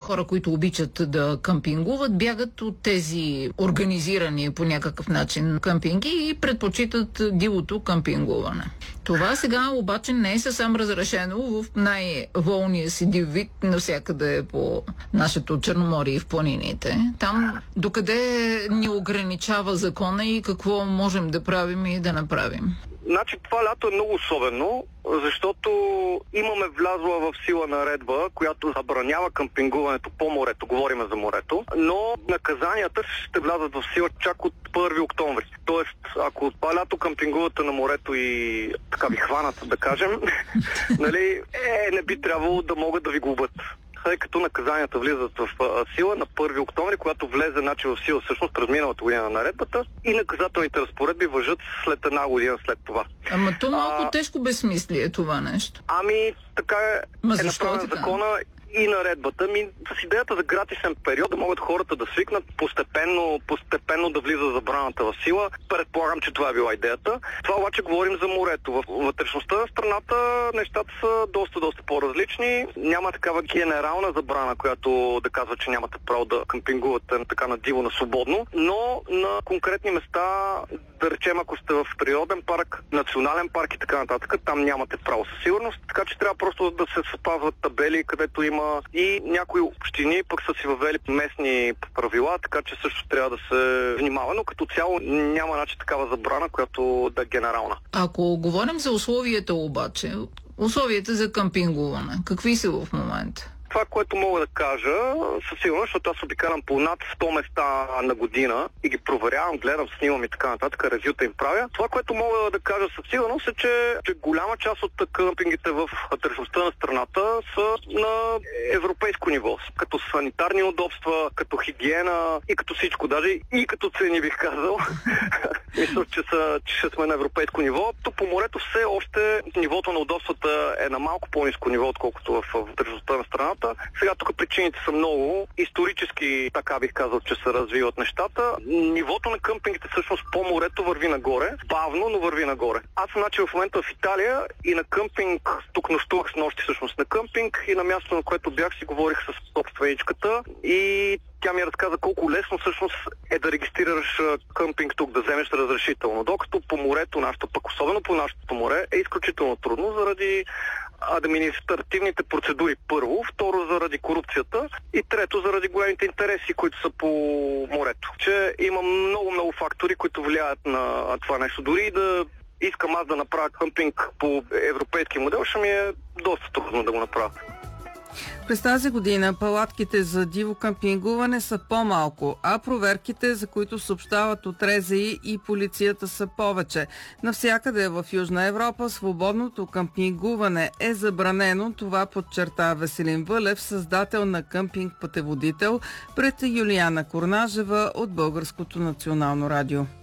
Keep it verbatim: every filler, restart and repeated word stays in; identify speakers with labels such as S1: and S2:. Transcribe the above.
S1: хора, които обичат да къмпингуват, бягат от тези организирани по някакъв начин къмпинги и предпочитат дивото къмпингуване. Това сега обаче не е съвсем разрешено в най-волния си див вид навсякъде по нашето Черноморие и в планините. Там докъде ни ограничава закона и какво можем да правим и да направим?
S2: Значи това лято е много особено, защото имаме влязла в сила наредба, която забранява къмпингуването по морето, говорим за морето, но наказанията ще влязат в сила чак от първи октомври. Тоест, ако това лято къмпингувате на морето и така ви хванат, да кажем, нали, е, не би трябвало да могат да ви глобят. Тъй като наказанията влизат в а, сила на първи октомври, когато влезе значи, в сила всъщност през миналата година на наредбата и наказателните разпоредби важат след една година след това.
S1: Ама то малко
S2: а,
S1: тежко безсмислие това нещо.
S2: Ами така е,
S1: Ма
S2: е направен закона и наредбата ми с идеята за гратисен период да могат хората да свикнат постепенно, постепенно да влиза забраната в сила. Предполагам, че това е била идеята. Това обаче говорим за морето. В вътрешността на страната нещата са доста, доста по-различни. Няма такава генерална забрана, която да казва, че нямате право да къмпингувате така на диво, на свободно, но на конкретни места, да речем, ако сте в природен парк, национален парк и така нататък, там нямате право със сигурност, така че трябва просто да се спазват табели, където има и някои общини пък са си въвели местни правила, така че също трябва да се внимава, но като цяло няма начин такава забрана, която да е генерална.
S1: Ако говорим за условията обаче, условията за къмпингуване, какви са в момента?
S2: Това, което мога да кажа, със сигурност, защото аз обикалям по над сто места на година и ги проверявам, гледам, снимам и така нататък, ревюта им правя. Това, което мога да кажа със сигурност е, че, че голяма част от къмпингите в вътрешността на страната са на европейско ниво. Като санитарни удобства, като хигиена и като всичко, даже и като цени бих казал. Мисля, че, са, че сме на европейско ниво. То по морето все още нивото на удобствата е на малко по-ниско ниво, отколкото в вътрешността на страната. Сега тук причините са много. Исторически, така бих казал, че се развиват нещата. Нивото на къмпингите всъщност по морето върви нагоре. Бавно, но върви нагоре. Аз съм значи в момента в Италия и на къмпинг, тук нощувах с нощи всъщност на къмпинг и на място, на което бях, си говорих с собственичката и тя ми разказа колко лесно всъщност е да регистрираш къмпинг тук, да вземеш разрешително. Докато по морето, нашето, пък особено по нашето море, е изключително трудно заради административните процедури първо, второ заради корупцията и трето заради големите интереси, които са по морето. Че има много-много фактори, които влияят на това нещо. Дори и да искам аз да направя къмпинг по европейски модел, ще ми е доста трудно да го направя.
S3: През тази година палатките за диво къмпингуване са по-малко, а проверките, за които съобщават от РЗИ и полицията, са повече. Навсякъде в Южна Европа свободното къмпингуване е забранено. Това подчерта Веселин Вълев, създател на къмпинг Пътеводител, пред Юлияна Корнажева от Българското национално радио.